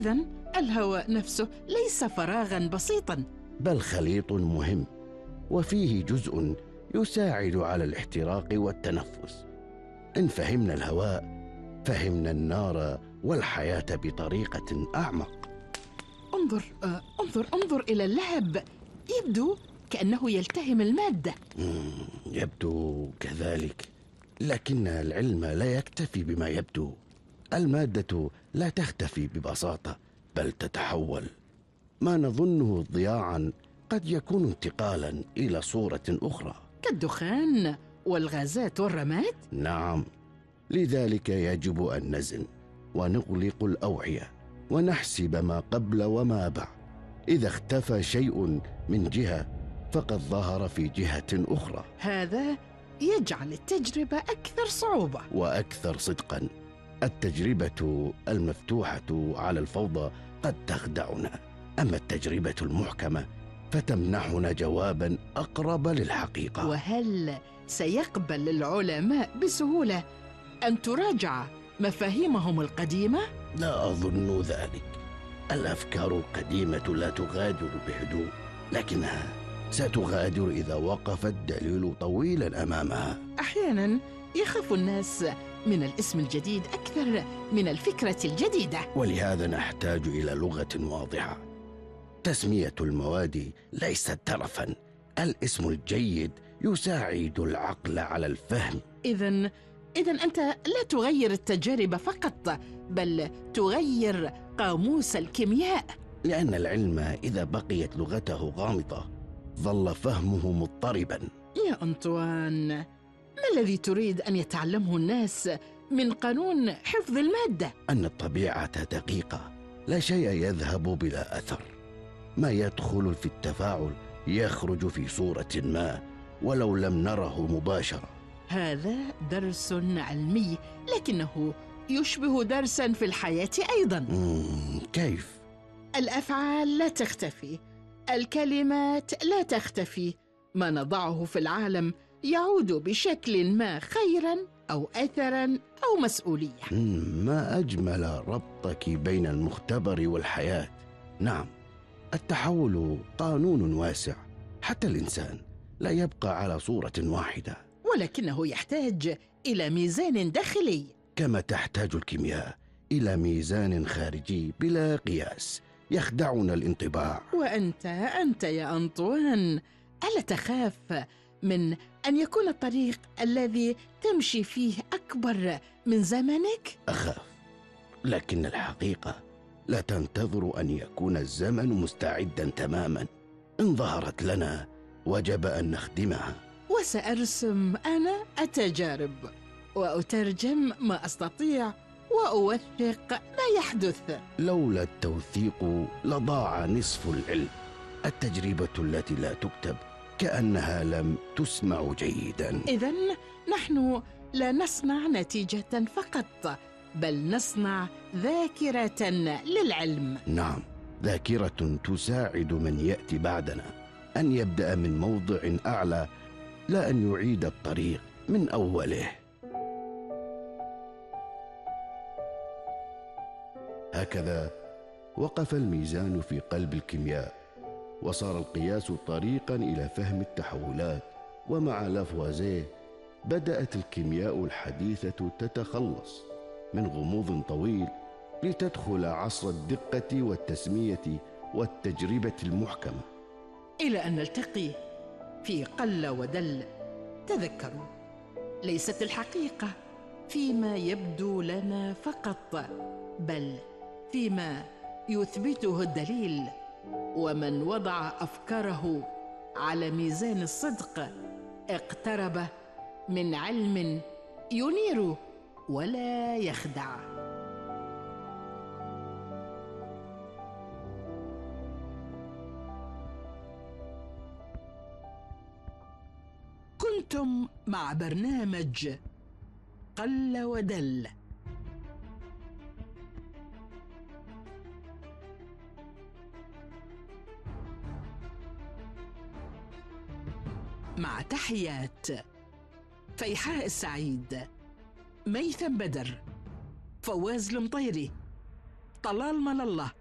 إذن الهواء نفسه ليس فراغاً بسيطاً، بل خليط مهم، وفيه جزء يساعد على الاحتراق والتنفس. إن فهمنا الهواء فهمنا النار والحياة بطريقة أعمق. انظر إلى اللهب، يبدو كأنه يلتهم المادة. يبدو كذلك، لكن العلم لا يكتفي بما يبدو. المادة لا تختفي ببساطة، بل تتحول. ما نظنه ضياعا قد يكون انتقالا إلى صورة أخرى، كالدخان والغازات والرماد. نعم، لذلك يجب أن نزن ونغلق الأوعية ونحسب ما قبل وما بعد. إذا اختفى شيء من جهة فقد ظهر في جهة أخرى. هذا يجعل التجربة أكثر صعوبة وأكثر صدقا. التجربة المفتوحة على الفوضى قد تخدعنا، أما التجربة المحكمة فتمنحنا جوابا أقرب للحقيقة. وهل سيقبل العلماء بسهولة أن تراجع مفاهيمهم القديمة؟ لا أظن ذلك. الأفكار القديمة لا تغادر بهدوء، لكنها ستغادر إذا وقف الدليل طويلا أمامها. أحيانا يخاف الناس من الاسم الجديد أكثر من الفكرة الجديدة، ولهذا نحتاج إلى لغة واضحة. تسمية المواد ليست ترفا، الاسم الجيد يساعد العقل على الفهم. إذن أنت لا تغير التجارب فقط، بل تغير قاموس الكيمياء. لأن العلم إذا بقيت لغته غامضة ظل فهمه مضطربا. يا أنطوان، ما الذي تريد أن يتعلمه الناس من قانون حفظ المادة؟ أن الطبيعة دقيقة، لا شيء يذهب بلا أثر. ما يدخل في التفاعل يخرج في صورة ما ولو لم نره مباشرة. هذا درس علمي، لكنه يشبه درساً في الحياة أيضاً. كيف؟ الأفعال لا تختفي، الكلمات لا تختفي، ما نضعه في العالم يعود بشكل ما خيراً أو أثراً أو مسؤولية. ما أجمل ربطك بين المختبر والحياة. نعم، التحول قانون واسع، حتى الإنسان لا يبقى على صورة واحدة، ولكنه يحتاج إلى ميزان داخلي، كما تحتاج الكيمياء إلى ميزان خارجي بلا قياس يخدعنا الانطباع. وأنت يا أنطوان، ألا تخاف من أن يكون الطريق الذي تمشي فيه أكبر من زمنك؟ أخاف، لكن الحقيقة لا تنتظر أن يكون الزمن مستعدا تماما. إن ظهرت لنا وجب أن نخدمها. وسأرسم أنا التجارب وأترجم ما أستطيع وأوثق ما يحدث. لولا التوثيق لضاع نصف العلم. التجربة التي لا تكتب كأنها لم تسمع جيدا. إذن نحن لا نصنع نتيجة فقط، بل نصنع ذاكرة للعلم. نعم، ذاكرة تساعد من يأتي بعدنا أن يبدأ من موضع أعلى، لا أن يعيد الطريق من أوله. هكذا وقف الميزان في قلب الكيمياء، وصار القياس طريقا إلى فهم التحولات. ومع لافوازيه بدأت الكيمياء الحديثة تتخلص من غموض طويل لتدخل عصر الدقة والتسمية والتجربة المحكمة. إلى أن نلتقي في قل ودل. تذكروا، ليست الحقيقة فيما يبدو لنا فقط، بل فيما يثبته الدليل. ومن وضع أفكاره على ميزان الصدق اقترب من علم ينير ولا يخدع. كنتم مع برنامج قل ودل، مع تحيات فيحاء السعيد، ميثم بدر، فواز المطيري، الطلال من الله،